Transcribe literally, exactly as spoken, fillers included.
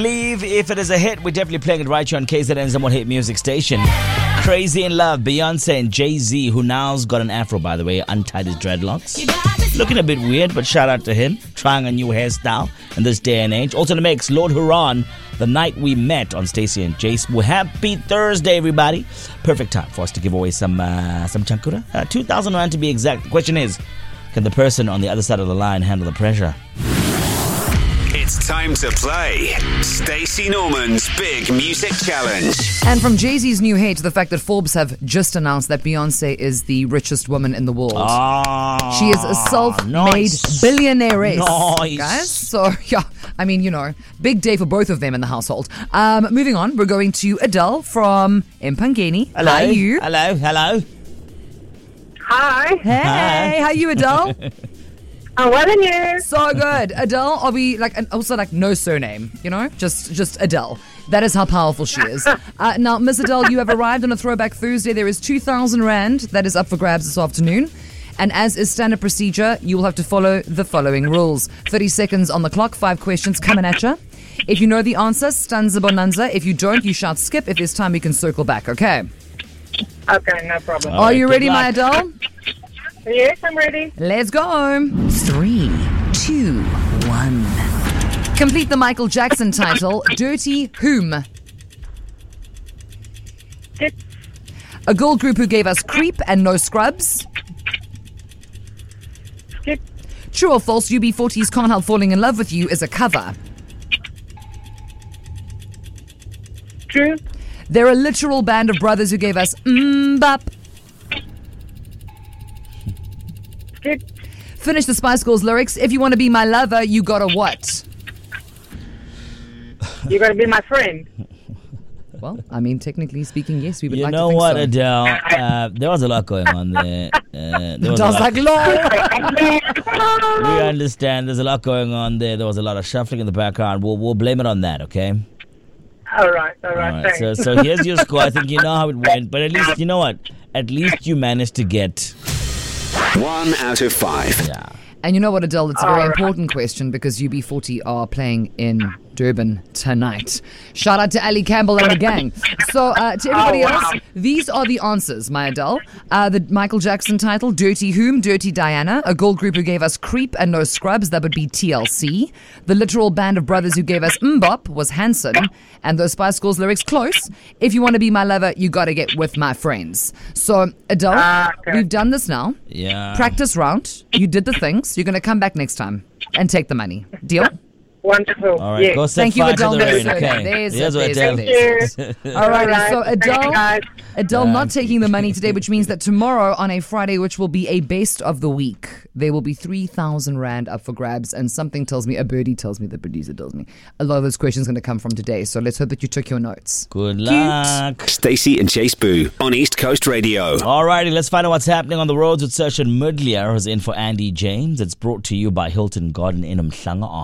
Leave if it is a hit, we're definitely playing it right here on K Z N's number one hit music station. Crazy in Love, Beyonce and Jay-Z, who now's got an afro, by the way, untied his dreadlocks. Looking a bit weird, but shout out to him. Trying a new hairstyle in this day and age. Also in the mix, Lord Huron, The Night We Met on Stacey and Jace. Well, happy Thursday, everybody. Perfect time for us to give away some uh, some chankura. Uh, two thousand rand to be exact. The question is, can the person on the other side of the line handle the pressure? It's time to play Stacey Norman's Big Music Challenge. And from Jay-Z's new hit to the fact that Forbes have just announced that Beyonce is the richest woman in the world. Oh, She is a self-made nice. billionaire. Nice. Guys, so yeah, I mean, you know, big day for both of them in the household. Um, moving on, we're going to Adele from Empangeni. Hello. Hi, you. Hello, hello. Hi. Hey, Hi. how you, Adele? I'm well and you. So good. Adele, are we like, and also like no surname, you know? Just just Adele. That is how powerful she is. Uh, now, Miss Adele, you have arrived on a Throwback Thursday. There is two thousand rand that is up for grabs this afternoon. And as is standard procedure, you will have to follow the following rules. thirty seconds on the clock, five questions coming at you. If you know the answer, stanza bonanza. If you don't, you shout skip. If there's time, you can circle back, okay? Okay, no problem. All Are right, you good ready, my luck. Adele? Yes, I'm ready. Let's go. Three, two, one. Complete the Michael Jackson title, Dirty Whom? Skip. A girl group who gave us Creep and No Scrubs. Skip. True or false, U B forty's Can't Help Falling in Love with You is a cover. True. They're a literal band of brothers who gave us Mbop. Skip. Finish the Spice Girls lyrics. If you want to be my lover, you gotta what? You're going to be my friend. Well, I mean, technically speaking, yes, we would You like know to think what, so. Adele? Uh, there was a lot going on there. Uh, there was a Adele's lot. like, Lord. We understand there's a lot going on there. There was a lot of shuffling in the background. We'll, we'll blame it on that, okay? All right, all right, All right. thanks. So, so here's your score. I think you know how it went. But at least, you know what? At least you managed to get... One out of five. Yeah. And you know what, Adele? It's a very All right. important question because U B forty are playing in Durban tonight. Shout out to Ali Campbell and the gang. So uh, to everybody Oh, wow. else, these are the answers, my Adele. Uh, the Michael Jackson title, Dirty Whom? Dirty Diana. A girl group who gave us Creep and No Scrubs, that would be T L C. The literal band of brothers who gave us Mbop was Hanson. And those Spice Girls lyrics, close. If you want to be my lover, you got to get with my friends. So Adele, Ah, okay. we've done this now. Yeah. Practice round. You did the things. You're going to come back next time and take the money. Deal? Wonderful. All right. Yes. Go set Thank you, fire to Adele. the rain, There's it. okay? There's Here's it. what There's Adele it. Thank you. All righty. All So right. Thank you, Adele, guys. Adele not taking the money today, which means that tomorrow on a Friday, which will be a best of the week, there will be three thousand rand up for grabs. And something tells me, a birdie tells me, the producer tells me, a lot of those questions are going to come from today. So let's hope that you took your notes. Good luck. Stacey and Chase Boo on East Coast Radio. Alrighty, let's find out what's happening on the roads with Sarshan Mudliar, who's in for Andy James. It's brought to you by Hilton Garden in Umhlanga.